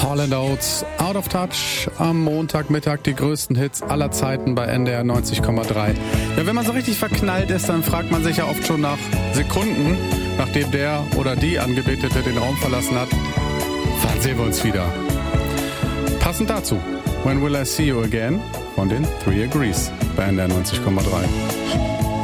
Hall & Oates, Out of Touch, am Montagmittag die größten Hits aller Zeiten bei NDR 90,3. Ja, wenn man so richtig verknallt ist, dann fragt man sich ja oft schon nach Sekunden, nachdem der oder die Angebetete den Raum verlassen hat, wann sehen wir uns wieder? Passend dazu, When Will I See You Again von den Three Agrees bei NDR 90,3.